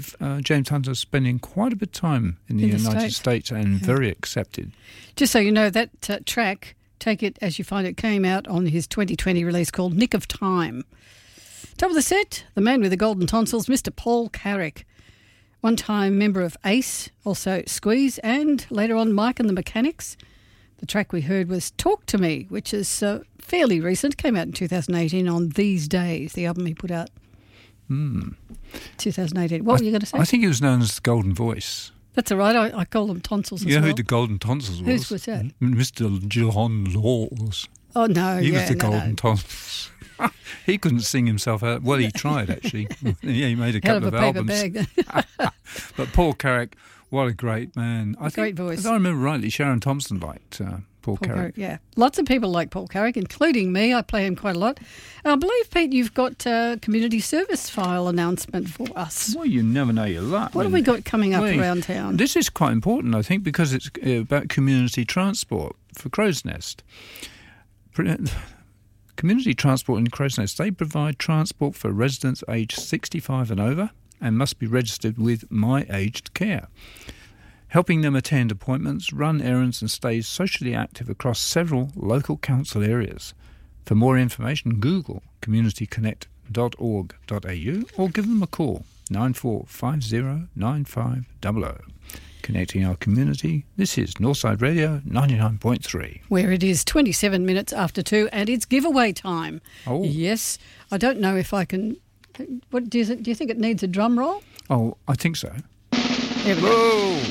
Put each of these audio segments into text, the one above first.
James Hunter spending quite a bit of time in the United States and very accepted. Just so you know, that track, Take It As You Find It, came out on his 2020 release called Nick of Time. Top of the set, the man with the golden tonsils, Mr. Paul Carrick. One-time member of Ace, also Squeeze, and later on Mike and the Mechanics. The track we heard was Talk to Me, which is fairly recent, came out in 2018 on These Days, the album he put out. 2018. What were you going to say? I think he was known as the Golden Voice. That's all right. I call them tonsils as well. You know who the Golden Tonsils was? Whose was that? Mr. John Laws. Oh, no. He was the Golden Tonsils. He couldn't sing himself out. Well, he tried, actually. Yeah, he made a couple of albums. Bag. But Paul Carrick, what a great man. Great voice. If I remember rightly, Sharon Thompson liked Paul Carrick. Yeah. Lots of people like Paul Carrick, including me. I play him quite a lot. I believe, Pete, you've got a community service file announcement for us. Well, you never know your luck. What have we got coming up around town? This is quite important, I think, because it's about community transport for Crow's Nest. Community Transport in Crow's Nest, they provide transport for residents aged 65 and over and must be registered with My Aged Care, helping them attend appointments, run errands and stay socially active across several local council areas. For more information, Google communityconnect.org.au or give them a call, 9450 9500. Connecting our community. This is Northside Radio 99.3. Where it is 27 minutes after 2 and it's giveaway time. Oh. Yes. I don't know if I can... What do you think it needs a drum roll? Oh, I think so. There we go.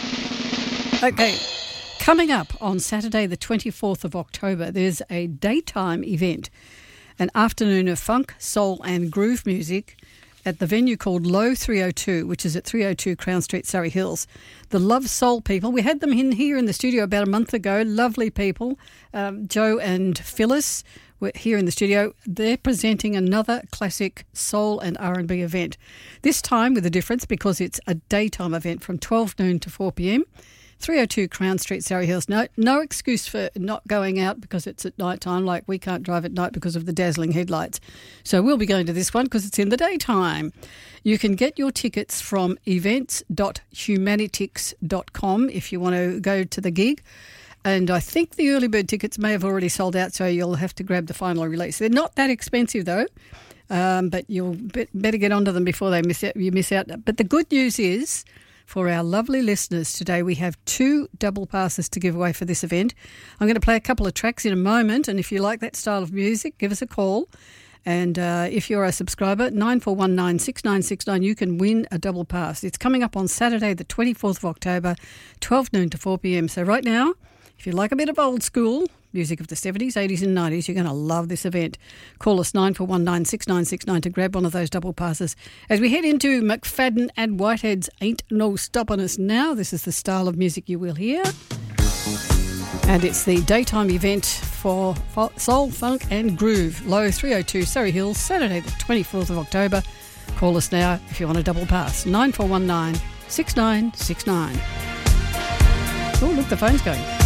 Okay. Coming up on Saturday the 24th of October, there's a daytime event, an afternoon of funk, soul and groove music at the venue called Low 302, which is at 302 Crown Street, Surrey Hills. The Love Soul people, we had them in here in the studio about a month ago, lovely people. Joe and Phyllis were here in the studio. They're presenting another classic soul and R&B event. This time with a difference because it's a daytime event from 12 noon to 4 p.m. 302 Crown Street, Surrey Hills. No excuse for not going out because it's at night time, like we can't drive at night because of the dazzling headlights. So we'll be going to this one because it's in the daytime. You can get your tickets from events.humanitics.com if you want to go to the gig. And I think the early bird tickets may have already sold out, so you'll have to grab the final release. They're not that expensive, though, but you'll better get onto them before you miss out. But the good news is, for our lovely listeners today, we have 2 double passes to give away for this event. I'm going to play a couple of tracks in a moment, and if you like that style of music, give us a call. And if you're a subscriber, 94196969, you can win a double pass. It's coming up on Saturday, the 24th of October, 12 noon to 4 p.m. So right now, if you like a bit of old school music of the 70s, 80s and 90s, you're going to love this event. Call us 94196969 to grab one of those double passes. As we head into McFadden and Whitehead's Ain't No Stoppin' Us Now, this is the style of music you will hear. And it's the daytime event for Soul, Funk and Groove. Low 302 Surrey Hills, Saturday the 24th of October. Call us now if you want a double pass. 9419 6969. Oh, look, the phone's going.